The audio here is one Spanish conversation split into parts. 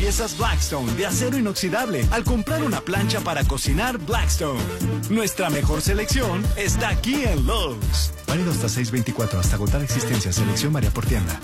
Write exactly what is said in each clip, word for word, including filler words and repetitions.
piezas Blackstone de acero inoxidable al comprar una plancha para cocinar Blackstone. Nuestra mejor selección está aquí en Lowe's. Válido hasta seis veinticuatro, hasta agotar existencia. Selección varía por tienda.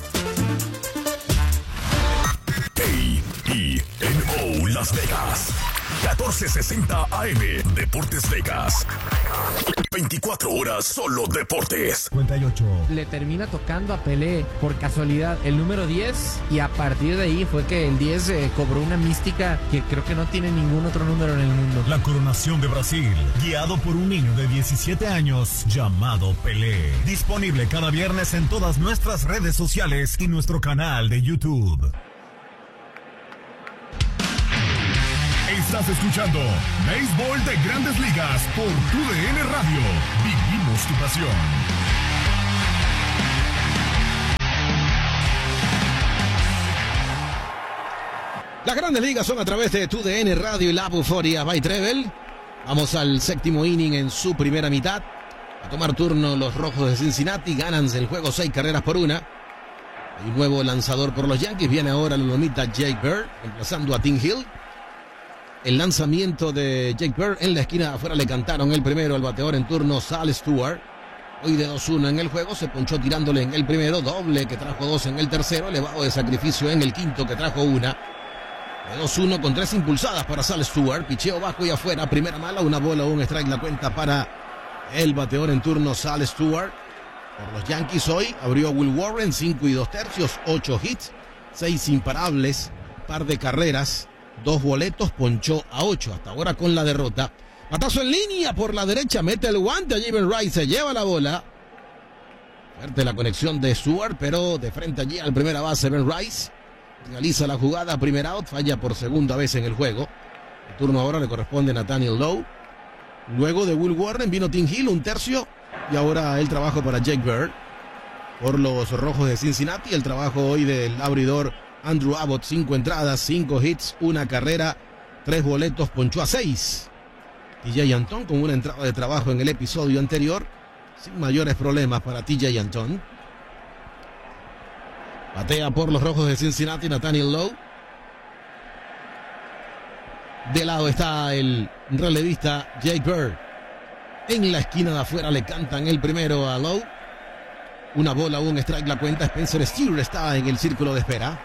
A E N O Las Vegas, catorce sesenta A M, Deportes Vegas. veinticuatro horas solo deportes. cincuenta y ocho. Le termina tocando a Pelé por casualidad el número diez y a partir de ahí fue que el diez eh, cobró una mística que creo que no tiene ningún otro número en el mundo. La coronación de Brasil, guiado por un niño de diecisiete años llamado Pelé. Disponible cada viernes en todas nuestras redes sociales y nuestro canal de YouTube. Estás escuchando Béisbol de Grandes Ligas por Tu D N Radio. Vivimos tu pasión. Las Grandes Ligas son a través de Tu D N Radio y la Euforia by Treble. Vamos al séptimo inning en su primera mitad. A tomar turno los Rojos de Cincinnati. Ganan el juego seis carreras por una. Hay un nuevo lanzador por los Yankees. Viene ahora el lomita Jake Bird, reemplazando a Tim Hill. El lanzamiento de Jake Bird en la esquina de afuera le cantaron el primero al bateador en turno Sal Stewart. Hoy de dos uno en el juego, se ponchó tirándole en el primero, doble que trajo dos en el tercero, elevado de sacrificio en el quinto que trajo una. De dos uno con tres impulsadas para Sal Stewart, picheo bajo y afuera, primera mala, una bola, un strike la cuenta para el bateador en turno Sal Stewart. Por los Yankees hoy abrió Will Warren, cinco y dos tercios, ocho hits, seis imparables, par de carreras. Dos boletos, ponchó a ocho, hasta ahora con la derrota. Batazo en línea por la derecha, mete el guante a Jayden Rice, se lleva la bola. Fuerte la conexión de Stewart, pero de frente allí al primera base Ben Rice. Realiza la jugada, primer out, falla por segunda vez en el juego. El turno ahora le corresponde a Nathaniel Lowe. Luego de Will Warren vino Tim Hill, un tercio. Y ahora el trabajo para Jake Bird por los Rojos de Cincinnati. El trabajo hoy del abridor Andrew Abbott, cinco entradas, cinco hits, una carrera, tres boletos, ponchó a seis. T J Antón con una entrada de trabajo en el episodio anterior, sin mayores problemas para T J Antón. Batea por los Rojos de Cincinnati Nathaniel Lowe. De lado está el relevista Jake Bird. En la esquina de afuera le cantan el primero a Lowe. Una bola, un strike la cuenta. Spencer Steer está en el círculo de espera.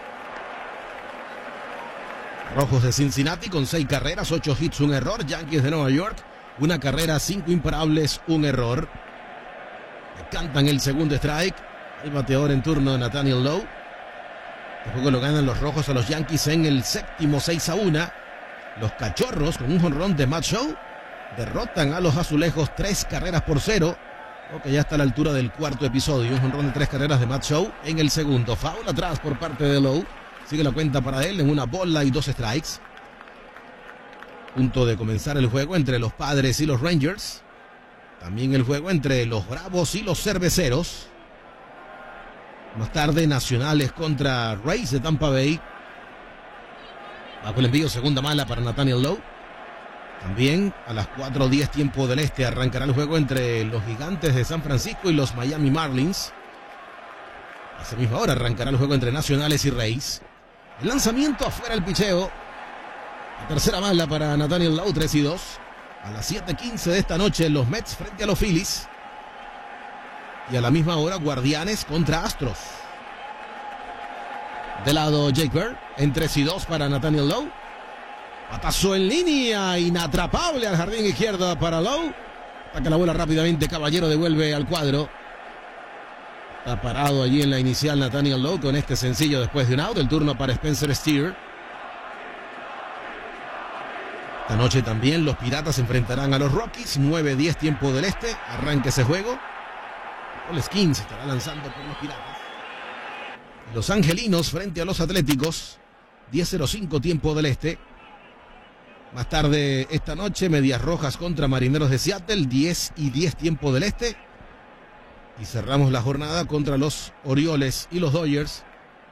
Rojos de Cincinnati con seis carreras, ocho hits, un error. Yankees de Nueva York, una carrera, cinco imparables, un error. Le cantan el segundo strike. El bateador en turno, Nathaniel Lowe. El juego lo ganan los Rojos a los Yankees en el séptimo, seis a uno. Los Cachorros, con un jonrón de Matt Shaw, derrotan a los Azulejos tres carreras por cero. Creo que ya está a la altura del cuarto episodio. Un jonrón de tres carreras de Matt Shaw en el segundo. Foul atrás por parte de Lowe. Sigue la cuenta para él en una bola y dos strikes. Punto de comenzar el juego entre los Padres y los Rangers. También el juego entre los Bravos y los Cerveceros. Más tarde, Nacionales contra Rays de Tampa Bay. Bajo el envío, segunda mala para Nathaniel Lowe. También a las cuatro diez tiempo del este arrancará el juego entre los Gigantes de San Francisco y los Miami Marlins. A esa misma hora arrancará el juego entre Nacionales y Rays. El lanzamiento afuera, el picheo. La tercera mala para Nathaniel Lowe, tres y dos. A las siete quince de esta noche, los Mets frente a los Phillies. Y a la misma hora, Guardianes contra Astros. De lado, Jake Bird, en tres y dos para Nathaniel Lowe. Batazo en línea, inatrapable al jardín izquierdo para Lowe. Ataca la bola rápidamente, Caballero devuelve al cuadro. Está parado allí en la inicial Nathaniel Lowe con este sencillo después de un out. El turno para Spencer Steer. Esta noche también los Piratas enfrentarán a los Rockies. nueve diez tiempo del este. Arranca ese juego. Cole Skins se estará lanzando por los Piratas. Los Angelinos frente a los Atléticos. diez cero cinco tiempo del este. Más tarde esta noche, Medias Rojas contra Marineros de Seattle. diez y diez tiempo del este. Y cerramos la jornada contra los Orioles y los Dodgers.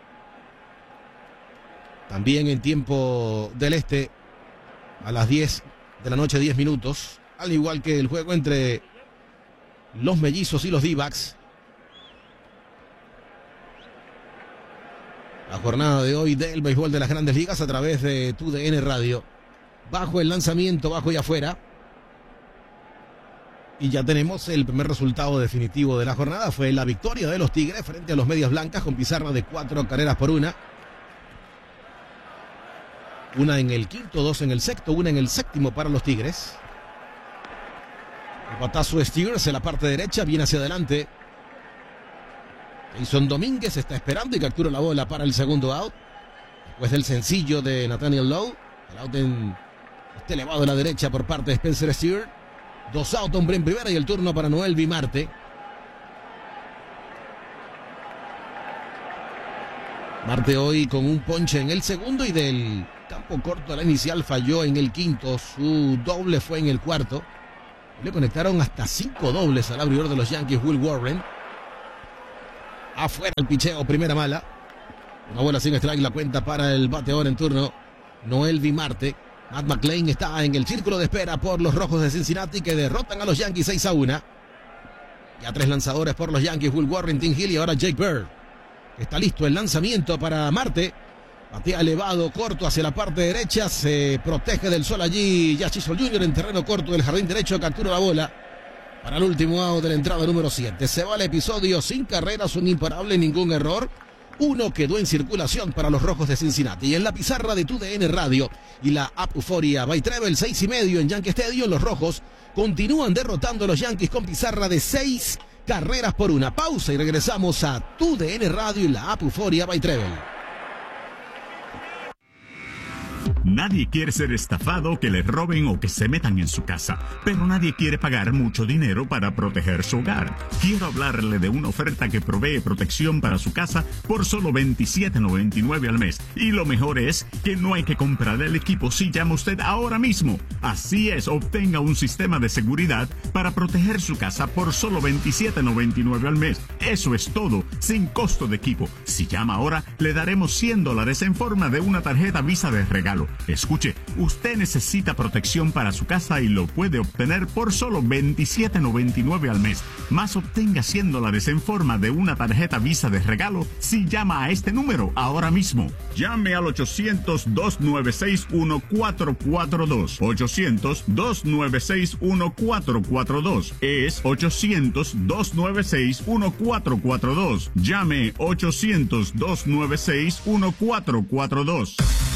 También en tiempo del este, a las diez de la noche, diez minutos. Al igual que el juego entre los Mellizos y los D-backs. La jornada de hoy del béisbol de las Grandes Ligas a través de Tu D N Radio. Bajo el lanzamiento, bajo y afuera. Y ya tenemos el primer resultado definitivo de la jornada. Fue la victoria de los Tigres frente a los Medias Blancas con pizarra de cuatro carreras por una. Una en el quinto, dos en el sexto, una en el séptimo para los Tigres. El batazo de Steers en la parte derecha, viene hacia adelante. Jason Domínguez está esperando y captura la bola para el segundo out. Después del sencillo de Nathaniel Lowe. El out en este elevado a la derecha por parte de Spencer Steer. Dos out, hombre en primera y el turno para Noelvi Marte. Marte hoy con un ponche en el segundo y del campo corto a la inicial falló en el quinto. Su doble fue en el cuarto. Le conectaron hasta cinco dobles al abridor de los Yankees, Will Warren. Afuera el picheo, primera mala. Una bola sin strike, la cuenta para el bateador en turno, Noelvi Marte. Matt McLain está en el círculo de espera por los Rojos de Cincinnati que derrotan a los Yankees seis a uno. Ya tres lanzadores por los Yankees, Will Warren, Tim Hill y ahora Jake Bird. Está listo el lanzamiento para Marte. Batea elevado, corto hacia la parte derecha. Se protege del sol allí Jazz Chisholm junior en terreno corto del jardín derecho. Captura la bola para el último out de la entrada número siete. Se va el episodio sin carreras, un imparable, ningún error. Uno quedó en circulación para los Rojos de Cincinnati. Y en la pizarra de Tu D N Radio y la app Euphoria by Treble, seis y medio en Yankee Stadium, los Rojos continúan derrotando a los Yankees con pizarra de seis carreras por una. Pausa y regresamos a Tu D N Radio y la app Euphoria by Treble. Nadie quiere ser estafado, que le roben o que se metan en su casa, pero nadie quiere pagar mucho dinero para proteger su hogar. Quiero hablarle de una oferta que provee protección para su casa por solo veintisiete noventa y nueve al mes. Y lo mejor es que no hay que comprar el equipo si llama usted ahora mismo. Así es, obtenga un sistema de seguridad para proteger su casa por solo veintisiete noventa y nueve al mes. Eso es todo, sin costo de equipo. Si llama ahora, le daremos cien dólares en forma de una tarjeta Visa de regalo. Escuche, usted necesita protección para su casa y lo puede obtener por solo veintisiete noventa y nueve al mes. Más obtenga cien dólares en forma de una tarjeta Visa de regalo si llama a este número ahora mismo. Llame al ochocientos, dos nueve seis, uno cuatro cuatro dos. ochocientos, dos nueve seis, uno cuatro cuatro dos. Es ochocientos, dos nueve seis, uno cuatro cuatro dos. Llame ochocientos, dos nueve seis, uno cuatro cuatro dos.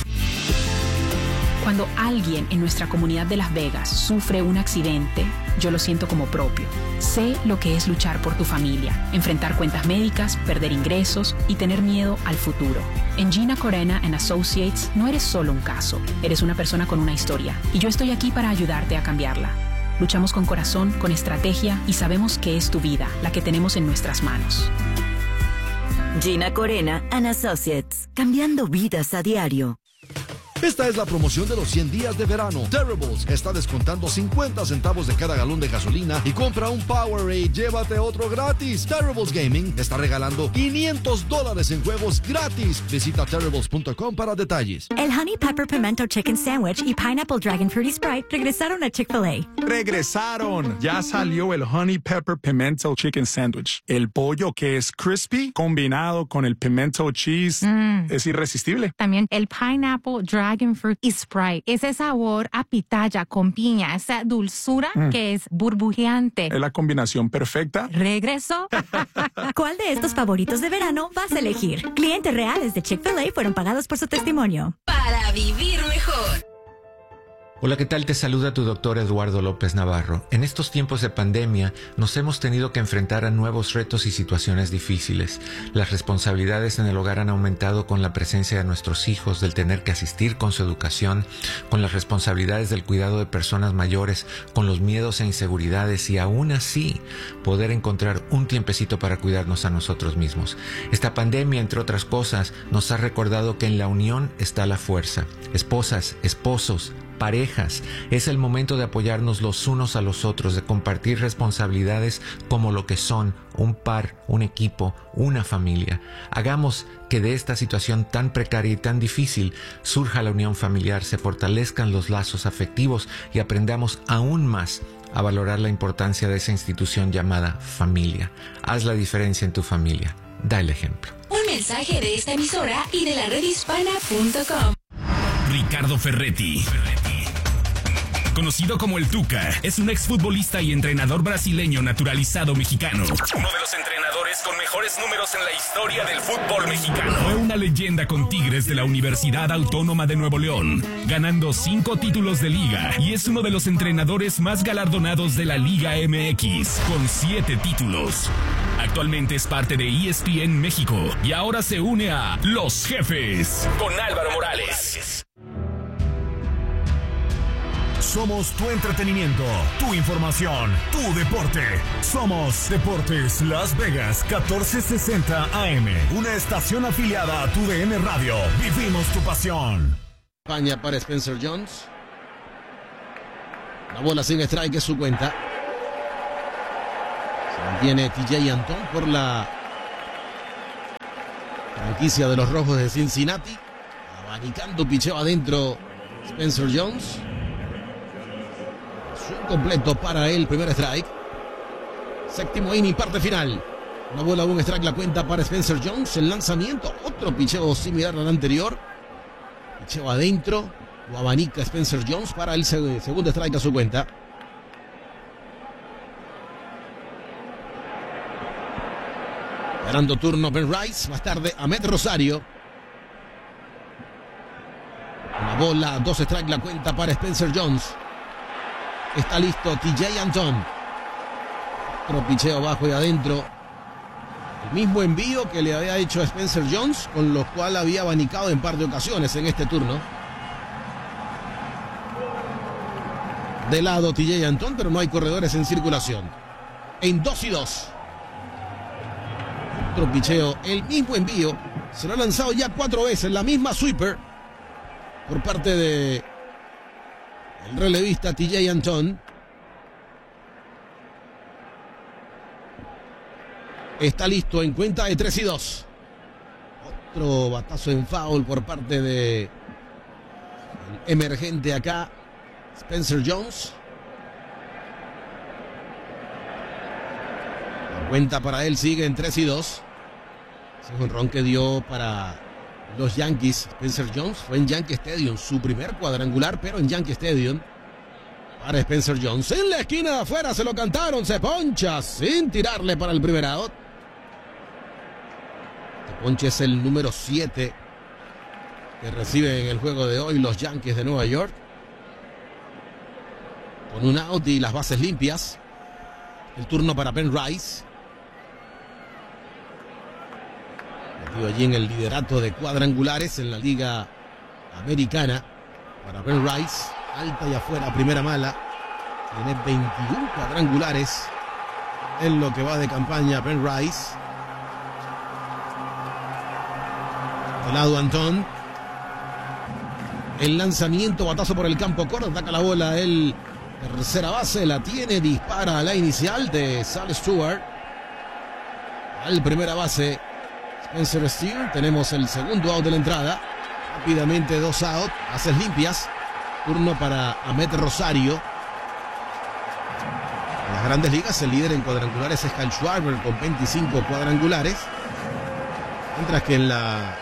Cuando alguien en nuestra comunidad de Las Vegas sufre un accidente, yo lo siento como propio. Sé lo que es luchar por tu familia, enfrentar cuentas médicas, perder ingresos y tener miedo al futuro. En Gina Corena and Associates no eres solo un caso, eres una persona con una historia y yo estoy aquí para ayudarte a cambiarla. Luchamos con corazón, con estrategia y sabemos que es tu vida la que tenemos en nuestras manos. Gina Corena and Associates, cambiando vidas a diario. Esta es la promoción de los cien días de verano. Terribles está descontando cincuenta centavos de cada galón de gasolina y compra un Powerade y llévate otro gratis. Terribles Gaming está regalando quinientos dólares en juegos gratis. Visita terribles punto com para detalles. El Honey Pepper Pimento Chicken Sandwich y Pineapple Dragon Fruity Sprite regresaron a Chick-fil-A. Regresaron. Ya salió el Honey Pepper Pimento Chicken Sandwich. El pollo que es crispy combinado con el pimento cheese mm. es irresistible. También el Pineapple Dragon Dragon Fruit y Sprite. Ese sabor a pitaya con piña, esa dulzura mm. que es burbujeante. Es la combinación perfecta. ¿Regreso? ¿Cuál de estos favoritos de verano vas a elegir? Clientes reales de Chick-fil-A fueron pagados por su testimonio. Para vivir mejor. Hola, ¿qué tal? Te saluda tu doctor Eduardo López Navarro. En estos tiempos de pandemia nos hemos tenido que enfrentar a nuevos retos y situaciones difíciles. Las responsabilidades en el hogar han aumentado con la presencia de nuestros hijos, del tener que asistir con su educación, con las responsabilidades del cuidado de personas mayores, con los miedos e inseguridades y aún así poder encontrar un tiempecito para cuidarnos a nosotros mismos. Esta pandemia, entre otras cosas, nos ha recordado que en la unión está la fuerza. Esposas, esposos, parejas, es el momento de apoyarnos los unos a los otros, de compartir responsabilidades como lo que son, un par, un equipo, una familia. Hagamos que de esta situación tan precaria y tan difícil surja la unión familiar, se fortalezcan los lazos afectivos y aprendamos aún más a valorar la importancia de esa institución llamada familia. Haz la diferencia en tu familia. Da el ejemplo. Un mensaje de esta emisora y de la red hispana punto com. Ricardo Ferretti, conocido como el Tuca, es un exfutbolista y entrenador brasileño naturalizado mexicano. Uno de los entrenadores con mejores números en la historia del fútbol mexicano. Fue una leyenda con Tigres de la Universidad Autónoma de Nuevo León, ganando cinco títulos de liga, y es uno de los entrenadores más galardonados de la Liga M X, con siete títulos. Actualmente es parte de E S P N México y ahora se une a Los Jefes con Álvaro Morales. Somos tu entretenimiento, tu información, tu deporte. Somos Deportes Las Vegas catorce sesenta A M, una estación afiliada a tu D N Radio. Vivimos tu pasión. España para Spencer Jones. La bola sin strike es su cuenta. Se mantiene T J Antón por la franquicia de los Rojos de Cincinnati. Abanicando picheo adentro Spencer Jones. Un completo para el primer strike. Séptimo inning, parte final. Una bola, un strike, la cuenta para Spencer Jones. El lanzamiento, otro picheo similar al anterior. Picheo adentro. Lo abanica Spencer Jones para el segundo strike a su cuenta. Ganando turno Ben Rice. Más tarde Ahmed Rosario. Una bola, dos strikes, la cuenta para Spencer Jones. Está listo T J Antón. Otro picheo abajo y adentro. El mismo envío que le había hecho a Spencer Jones, con lo cual había abanicado en par de ocasiones en este turno. De lado T J Antón, pero no hay corredores en circulación. En dos y dos. Otro picheo, el mismo envío. Se lo ha lanzado ya cuatro veces, la misma sweeper. Por parte de el relevista T J Antón. Está listo en cuenta de tres y dos. Otro batazo en foul por parte de el emergente acá, Spencer Jones. La cuenta para él sigue en tres y dos. Ese jonrón que dio para los Yankees, Spencer Jones, fue en Yankee Stadium, su primer cuadrangular, pero en Yankee Stadium. Para Spencer Jones, en la esquina de afuera se lo cantaron, se poncha sin tirarle para el primer out. Este ponche es el número siete que reciben en el juego de hoy los Yankees de Nueva York. Con un out y las bases limpias. El turno para Ben Rice. Allí en el liderato de cuadrangulares en la Liga Americana para Ben Rice, alta y afuera, primera mala. Tiene veintiún cuadrangulares en lo que va de campaña Ben Rice. De lado Antón. El lanzamiento, batazo por el campo corto, ataca la bola el tercera base, la tiene, dispara a la inicial de Sal Stewart. Al primera base Spencer Steele. Tenemos el segundo out de la entrada. Rápidamente dos out, bases limpias. Turno para Ahmed Rosario. En las grandes ligas el líder en cuadrangulares es Kyle Schwarber con veinticinco cuadrangulares. Mientras que en la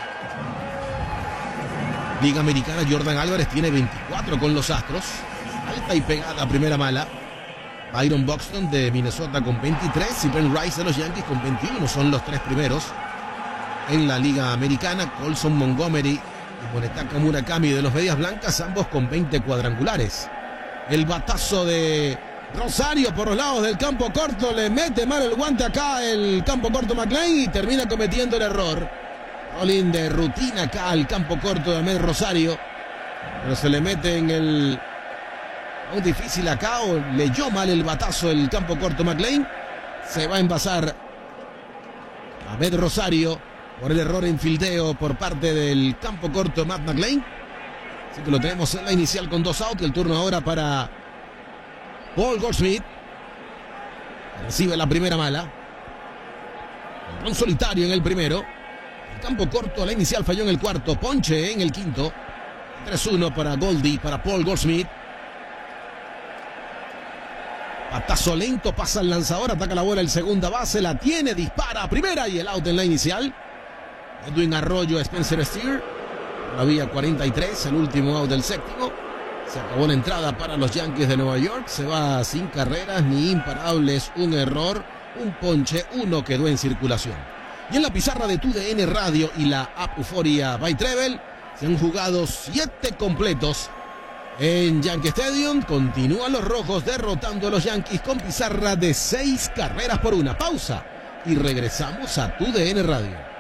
Liga Americana Jordan Álvarez tiene veinticuatro con los Astros. Alta y pegada, primera mala. Byron Buxton de Minnesota con veintitrés y Ben Rice de los Yankees con veintiuno. Son los tres primeros en la Liga Americana. Colson Montgomery y Monetaka Murakami de los Medias Blancas, ambos con veinte cuadrangulares. El batazo de Rosario por los lados del campo corto, le mete mal el guante acá el campo corto McLean y termina cometiendo el error. Rolling de rutina acá al campo corto de Ahmed Rosario, pero se le mete en el muy difícil acá, o leyó mal el batazo el campo corto McLean. Se va a envasar Ahmed Rosario por el error en fildeo por parte del campo corto Matt McLean. Así que lo tenemos en la inicial con dos outs. El turno ahora para Paul Goldschmidt. Recibe la primera mala. Un solitario en el primero. El campo corto a la inicial falló en el cuarto. Ponche en el quinto. tres uno para Goldie, para Paul Goldschmidt. Batazo lento, pasa el lanzador, ataca la bola el segunda base, la tiene, dispara a primera y el out en la inicial. Edwin Arroyo, Spencer Steer. Todavía cuarenta y tres, el último out del séptimo. Se acabó la entrada para los Yankees de Nueva York. Se va sin carreras ni imparables. Un error, un ponche, uno quedó en circulación. Y en la pizarra de Tu D N Radio y la app Euforia by Treble se han jugado siete completos. En Yankee Stadium continúan los rojos derrotando a los Yankees con pizarra de seis carreras por una. Pausa y regresamos a Tu D N Radio.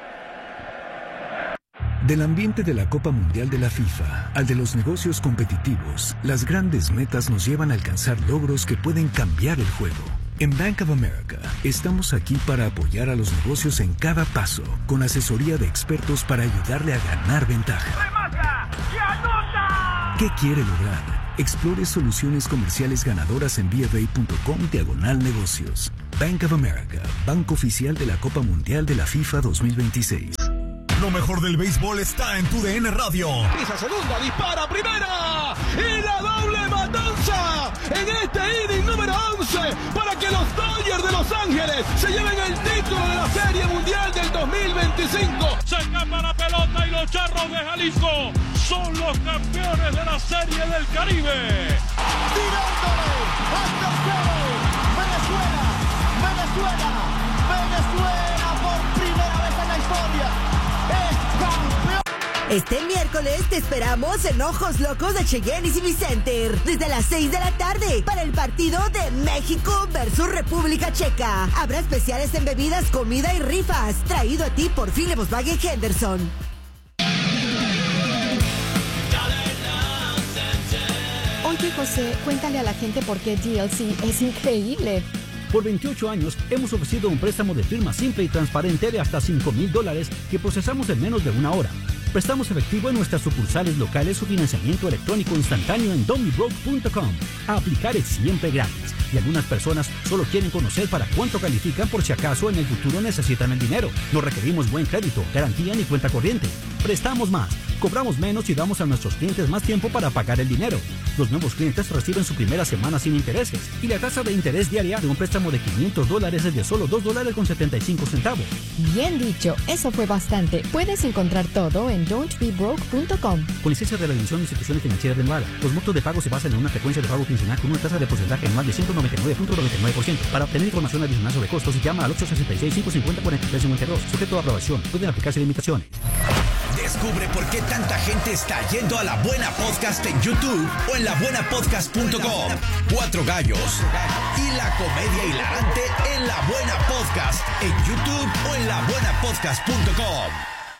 Del ambiente de la Copa Mundial de la FIFA al de los negocios competitivos, las grandes metas nos llevan a alcanzar logros que pueden cambiar el juego. En Bank of America estamos aquí para apoyar a los negocios en cada paso, con asesoría de expertos para ayudarle a ganar ventaja. ¡Remata y anota! ¿Qué quiere lograr? Explore soluciones comerciales ganadoras en bfa.com diagonal negocios. Bank of America, banco oficial de la Copa Mundial de la FIFA dos mil veintiséis. Lo mejor del béisbol está en Tu D N Radio. Pisa segunda, dispara primera y la doble matanza en este inning número once para que los Dodgers de Los Ángeles se lleven el título de la Serie Mundial del dos mil veinticinco. Se escapa la pelota y los Charros de Jalisco son los campeones de la Serie del Caribe. Tirándole hasta el cero. Venezuela, Venezuela, Venezuela por primera vez en la historia. Este miércoles te esperamos en Ojos Locos de Cheyenne y Civic Center desde las seis de la tarde para el partido de México versus República Checa. Habrá especiales en bebidas, comida y rifas, traído a ti por Philip Volkswagen Henderson. Oye, José, cuéntale a la gente por qué D L C es increíble. Por veintiocho años hemos ofrecido un préstamo de firma simple y transparente de hasta cinco mil dólares que procesamos en menos de una hora. Prestamos efectivo en nuestras sucursales locales o financiamiento electrónico instantáneo en don mi broke punto com. A aplicar es siempre gratis y algunas personas solo quieren conocer para cuánto califican por si acaso en el futuro necesitan el dinero. No requerimos buen crédito, garantía ni cuenta corriente. Prestamos más, cobramos menos y damos a nuestros clientes más tiempo para pagar el dinero. Los nuevos clientes reciben su primera semana sin intereses y la tasa de interés diaria de un préstamo de quinientos dólares es de solo dos dólares con setenta y cinco centavos. Bien dicho, eso fue bastante. Puedes encontrar todo en don't be broke punto com. Con licencia de la División de Instituciones Financieras de Nevada, los montos de pago se basan en una frecuencia de pago quincenal con una tasa de porcentaje anual de ciento noventa y nueve punto noventa y nueve por ciento. Para obtener información adicional sobre costos, llama al ocho seis seis, cinco cinco cero, cuatro tres cinco dos. Sujeto a aprobación. Pueden aplicarse limitaciones. Descubre por qué tanta gente está yendo a La Buena Podcast en YouTube o en la buena podcast punto com. Cuatro gallos y la comedia hilarante en La Buena Podcast en YouTube o en la buena podcast punto com.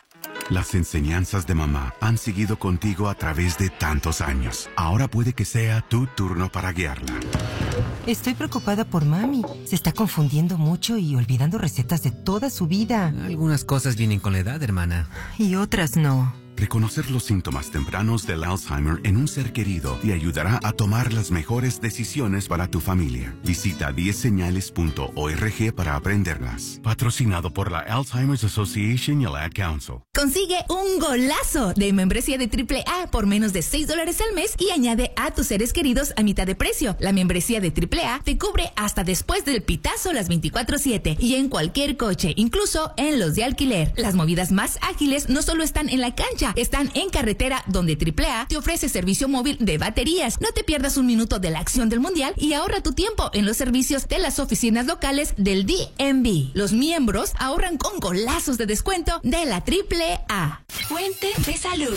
Las enseñanzas de mamá han seguido contigo a través de tantos años. Ahora puede que sea tu turno para guiarla. Estoy preocupada por mami. Se está confundiendo mucho y olvidando recetas de toda su vida. Algunas cosas vienen con la edad, hermana. Y otras no. Reconocer los síntomas tempranos del Alzheimer en un ser querido te ayudará a tomar las mejores decisiones para tu familia. Visita diez señales punto org para aprenderlas. Patrocinado por la Alzheimer's Association y el Ad Council. Consigue un golazo de membresía de triple A por menos de seis dólares al mes y añade a tus seres queridos a mitad de precio. La membresía de triple A te cubre hasta después del pitazo las veinticuatro siete y en cualquier coche, incluso en los de alquiler. Las movidas más ágiles no solo están en la cancha, están en carretera, donde triple A te ofrece servicio móvil de baterías. No te pierdas un minuto de la acción del mundial y ahorra tu tiempo en los servicios de las oficinas locales del D M V. Los miembros ahorran con golazos de descuento de la triple A. Fuente de salud.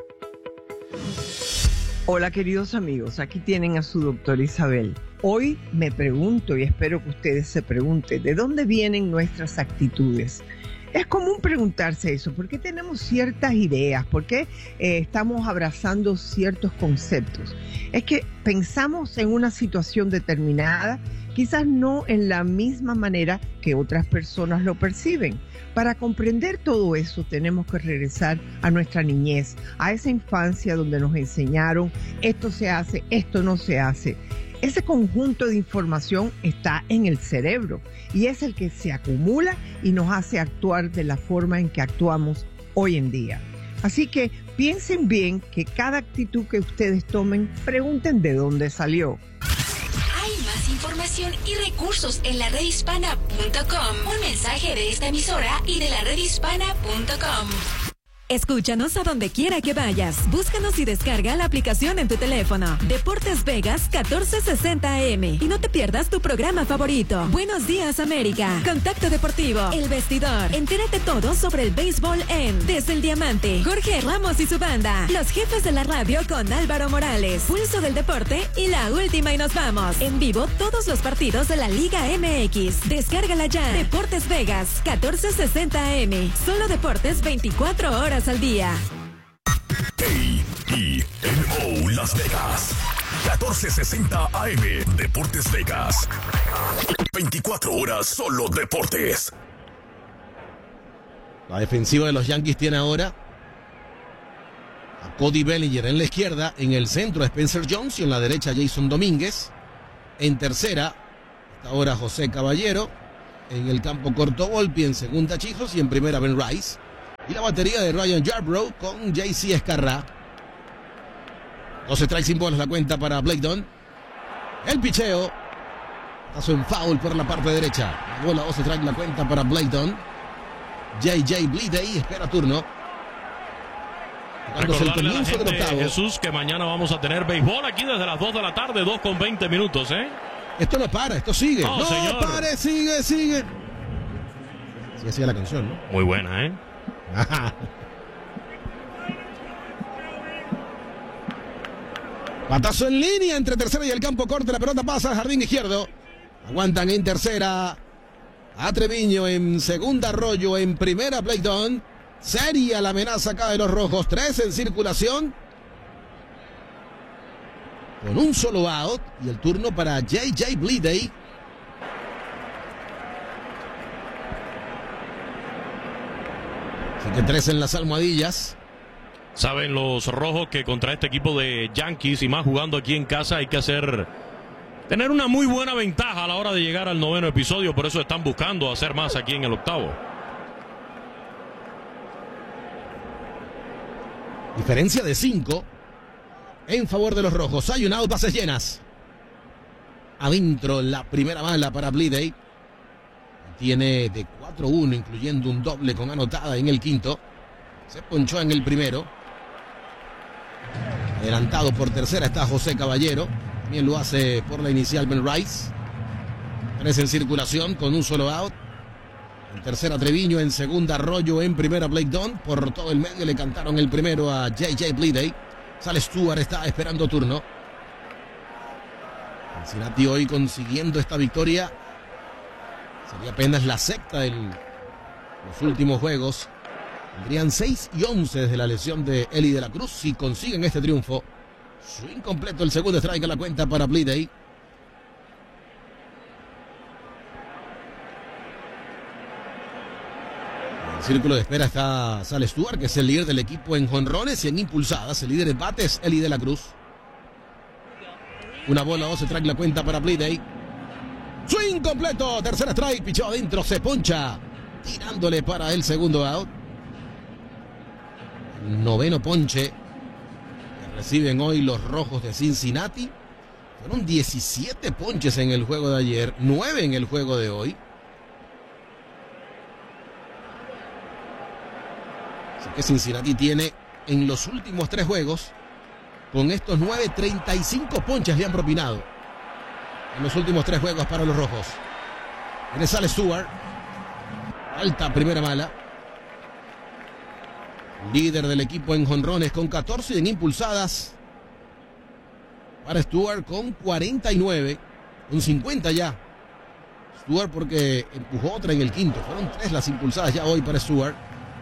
Hola queridos amigos, aquí tienen a su doctora Isabel. Hoy me pregunto y espero que ustedes se pregunten, ¿de dónde vienen nuestras actitudes? Es común preguntarse eso, ¿por qué tenemos ciertas ideas? ¿Por qué eh, estamos abrazando ciertos conceptos? Es que pensamos en una situación determinada, quizás no en la misma manera que otras personas lo perciben. Para comprender todo eso tenemos que regresar a nuestra niñez, a esa infancia donde nos enseñaron esto se hace, esto no se hace. Ese conjunto de información está en el cerebro y es el que se acumula y nos hace actuar de la forma en que actuamos hoy en día. Así que piensen bien que cada actitud que ustedes tomen, pregunten de dónde salió. Hay más información y recursos en la red hispana punto com. Un mensaje de esta emisora y de la red hispana punto com. Escúchanos a donde quiera que vayas. Búscanos y descarga la aplicación en tu teléfono. Deportes Vegas catorce sesenta A M. Y no te pierdas tu programa favorito. Buenos días, América. Contacto Deportivo. El Vestidor. Entérate todo sobre el béisbol en Desde el Diamante. Jorge Ramos y su banda. Los Jefes de la Radio con Álvaro Morales. Pulso del Deporte y La Última y Nos Vamos. En vivo todos los partidos de la Liga M X. Descárgala ya. Deportes Vegas catorce sesenta A M. Solo deportes veinticuatro horas al día. K I N O Las Vegas catorce sesenta A M. Deportes Vegas. veinticuatro horas solo deportes. La defensiva de los Yankees tiene ahora a Cody Bellinger en la izquierda, en el centro Spencer Jones y en la derecha Jason Domínguez. En tercera está ahora José Caballero. En el campo corto Volpi, en segunda Chijos y en primera Ben Rice. Y la batería de Ryan Yarbrough con J C Escarrá. Dos strikes sin bolas la cuenta para Blake Dunn. El picheo. Paso en foul por la parte derecha. La bola, dos strikes la cuenta para Blake Dunn. J J Bleday espera turno. Recordarle el comienzo a la gente, del Jesús, que mañana vamos a tener béisbol aquí desde las dos de la tarde, dos con veinte minutos, ¿eh? Esto no para, esto sigue. No, no señor. pare, sigue, sigue. Así hacía la canción, ¿no? Muy buena, ¿eh? Patazo en línea entre tercera y el campo corto. La pelota pasa al jardín izquierdo. Aguantan en tercera a Treviño, en segunda Arroyo, en primera Blake Dunn. Seria la amenaza acá de los rojos. Tres en circulación. Con un solo out. Y el turno para J J Bleday. Así que tres en las almohadillas. Saben los rojos que contra este equipo de Yankees y más jugando aquí en casa hay que hacer, tener una muy buena ventaja a la hora de llegar al noveno episodio. Por eso están buscando hacer más aquí en el octavo. Diferencia de cinco en favor de los rojos. Hay un out, bases llenas. Adentro la primera bala para Bleday. Tiene de cuatro uno, incluyendo un doble con anotada en el quinto. Se ponchó en el primero. Adelantado por tercera está José Caballero. También lo hace por la inicial Ben Rice. Tres en circulación con un solo out. En tercera Treviño, en segunda Arroyo, en primera Blake Dunn. Por todo el medio le cantaron el primero a J J Bleday. Sale Stewart, está esperando turno. Cincinnati hoy consiguiendo esta victoria. Sería apenas la sexta en los últimos juegos. Tendrían seis y once desde la lesión de Eli de la Cruz si consiguen este triunfo. Swing completo, el segundo strike a la cuenta para Bleday. En el círculo de espera está Sale Stewart, que es el líder del equipo en jonrones y en impulsadas. El líder en bates, Eli de la Cruz. Una bola, dos strike la cuenta para Bleday. Swing completo, tercera strike, pichó adentro, se poncha, tirándole para el segundo out. El noveno ponche que reciben hoy los rojos de Cincinnati. Fueron diecisiete ponches en el juego de ayer, nueve en el juego de hoy. Así que Cincinnati tiene en los últimos tres juegos, con estos nueve, treinta y cinco ponches le han propinado. En los últimos tres juegos para los rojos. Viene Sale Stewart. Alta primera mala. Líder del equipo en jonrones con catorce y en impulsadas. Para Stewart con cuarenta y nueve. Con cincuenta ya. Stewart porque empujó otra en el quinto. Fueron tres las impulsadas ya hoy para Stewart.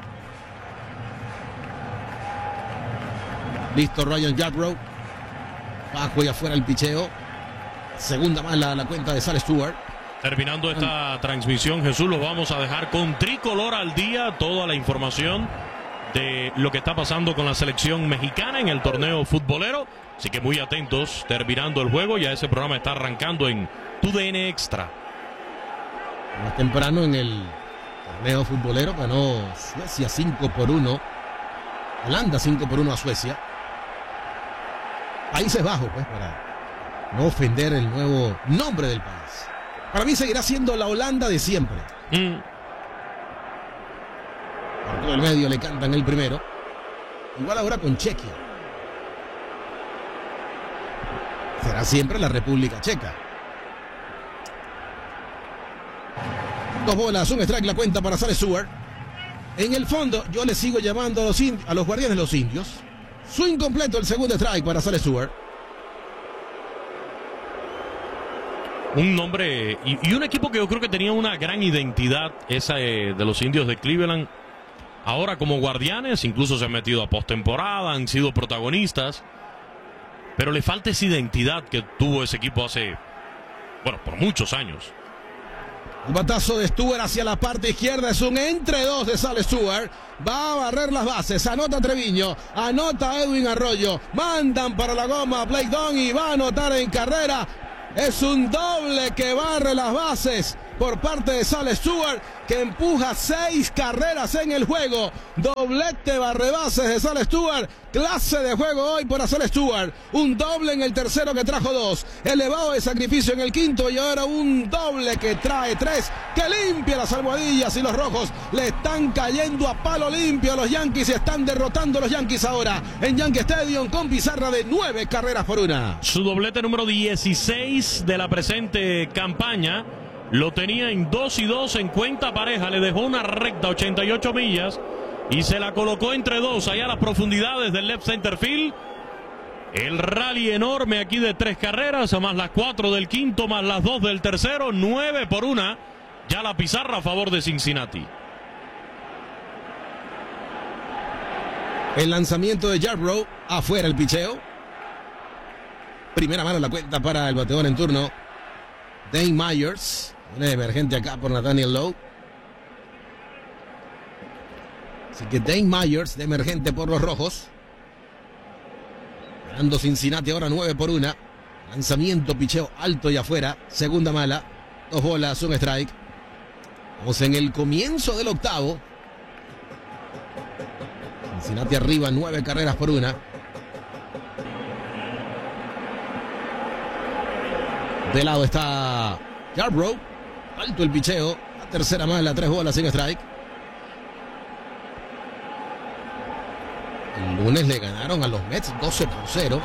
Listo Ryan Yarbrough. Bajo y afuera el picheo. Segunda mala la cuenta de Sale Stewart. Terminando esta transmisión, Jesús, lo vamos a dejar con Tricolor al día. Toda la información de lo que está pasando con la selección mexicana en el torneo futbolero. Así que muy atentos, terminando el juego. Ya ese programa está arrancando en Tu D N Extra. Más temprano en el torneo futbolero ganó Suecia cinco por uno. Holanda cinco por uno a Suecia. Países Bajos, pues, para no ofender el nuevo nombre del país. Para mí seguirá siendo la Holanda de siempre. Mm. Por todo el medio le cantan el primero. Igual ahora con Chequia. Será siempre la República Checa. Dos bolas, un strike, la cuenta para Sale Stewart. En el fondo, yo le sigo llamando a los, a los guardianes de los indios. Swing completo, el segundo strike para Sale Stewart. Un nombre y, y un equipo que yo creo que tenía una gran identidad, esa eh, de los indios de Cleveland. Ahora como guardianes, incluso se han metido a postemporada, han sido protagonistas. Pero le falta esa identidad que tuvo ese equipo hace, bueno, por muchos años. El batazo de Stewart hacia la parte izquierda es un entre dos de Sale Stewart. Va a barrer las bases. Anota Treviño. Anota Edwin Arroyo. Mandan para la goma a Blake Dunn y va a anotar en carrera. Es un doble que barre las bases por parte de Sale Stewart, que empuja seis carreras en el juego. Doblete barrebases de Sale Stewart. Clase de juego hoy por Sale Stewart. Un doble en el tercero que trajo dos. Elevado de sacrificio en el quinto y ahora un doble que trae tres. Que limpia las almohadillas y los rojos le están cayendo a palo limpio a los Yankees y están derrotando a los Yankees ahora en Yankee Stadium con pizarra de nueve carreras por una. Su doblete número dieciséis de la presente campaña. Lo tenía en dos y dos en cuenta pareja. Le dejó una recta ochenta y ocho millas y se la colocó entre dos allá a las profundidades del left center field. El rally enorme aquí de tres carreras, más las cuatro del quinto, más las dos del tercero. Nueve por una. Ya la pizarra a favor de Cincinnati. El lanzamiento de Yarbrough. Afuera el picheo. Primera mano la cuenta para el bateador en turno, Dane Myers. Viene emergente acá por Nathaniel Lowe. Así que Dane Myers de emergente por los rojos. Ganando Cincinnati ahora nueve por una. Lanzamiento, picheo alto y afuera. Segunda mala. Dos bolas, un strike. Vamos en el comienzo del octavo. Cincinnati arriba, nueve carreras por una. De lado está Yarbrough. Alto el picheo. La tercera mala, tres bolas sin strike. El lunes le ganaron a los Mets doce por cero.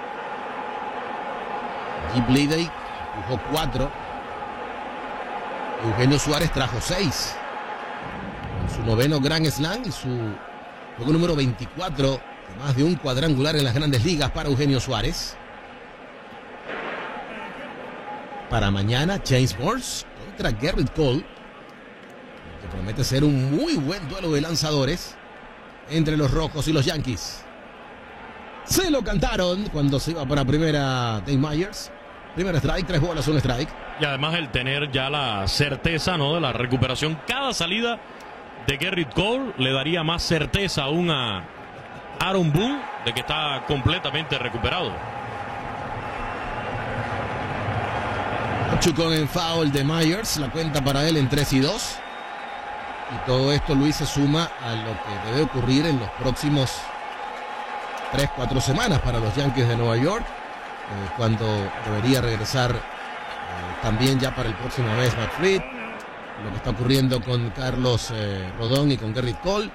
Jeff Bleday empujó cuatro. Eugenio Suárez trajo seis. Con su noveno Grand Slam y su juego número veinticuatro. Más de un cuadrangular en las grandes ligas para Eugenio Suárez. Para mañana, James Morse contra Gerrit Cole, que promete ser un muy buen duelo de lanzadores entre los rojos y los Yankees. Se lo cantaron cuando se iba para primera Dane Myers. Primer strike, tres bolas, un strike. Y además el tener ya la certeza, ¿no?, de la recuperación. Cada salida de Gerrit Cole le daría más certeza aún a Aaron Boone de que está completamente recuperado. Chukon en foul de Myers, la cuenta para él en tres y dos. Y todo esto, Luis, se suma a lo que debe ocurrir en los próximos tres, cuatro semanas para los Yankees de Nueva York, eh, cuando debería regresar eh, también ya para el próximo mes Matt Fried, lo que está ocurriendo con Carlos eh, Rodón y con Gerrit Cole.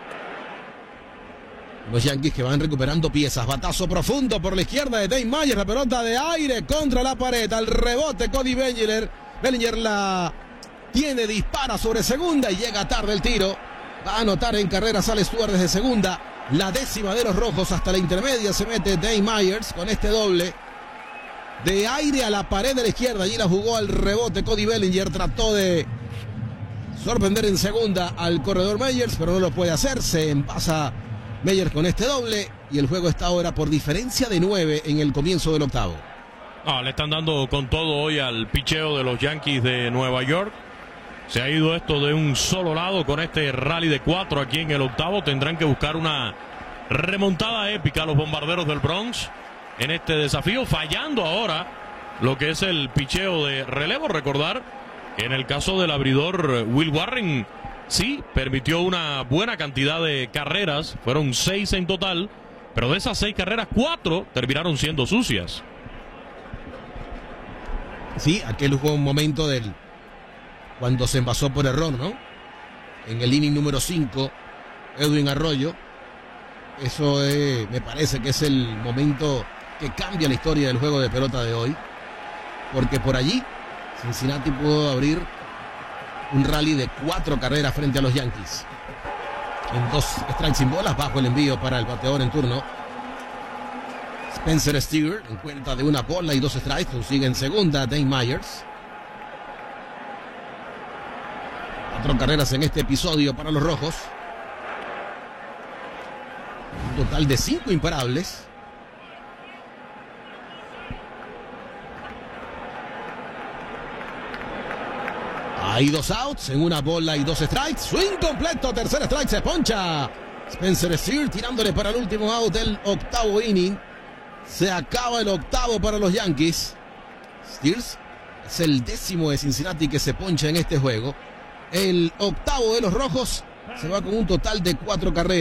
Los Yankees que van recuperando piezas. Batazo profundo por la izquierda de Dane Myers. La pelota de aire contra la pared. Al rebote Cody Bellinger. Bellinger la tiene, dispara sobre segunda y llega tarde el tiro. Va a anotar en carrera Sale Stewart desde segunda. La décima de los rojos hasta la intermedia se mete Dane Myers con este doble. De aire a la pared de la izquierda. Allí la jugó al rebote Cody Bellinger. Trató de sorprender en segunda al corredor Myers, pero no lo puede hacer. Se envasa Myers con este doble y el juego está ahora por diferencia de nueve en el comienzo del octavo. Ah, le están dando con todo hoy al picheo de los Yankees de Nueva York. Se ha ido esto de un solo lado con este rally de cuatro aquí en el octavo. Tendrán que buscar una remontada épica a los bombarderos del Bronx en este desafío, fallando ahora lo que es el picheo de relevo. Recordar que en el caso del abridor Will Warren, sí, permitió una buena cantidad de carreras, fueron seis en total, pero de esas seis carreras, cuatro terminaron siendo sucias. Sí, aquel fue un momento del cuando se envasó por error, ¿no? En el inning número cinco, Edwin Arroyo. Eso es, me parece que es el momento que cambia la historia del juego de pelota de hoy. Porque por allí Cincinnati pudo abrir un rally de cuatro carreras frente a los Yankees. En dos strikes sin bolas, bajo el envío para el bateador en turno. Spencer Steer en cuenta de una bola y dos strikes. Consigue en segunda Dane Myers. Cuatro carreras en este episodio para los rojos. Un total de cinco imparables. Hay dos outs en una bola y dos strikes. Swing completo, tercer strike, se poncha Spencer Steer tirándole para el último out del octavo inning. Se acaba el octavo para los Yankees. Steers es el décimo de Cincinnati que se poncha en este juego. El octavo de los rojos se va con un total de cuatro carreras.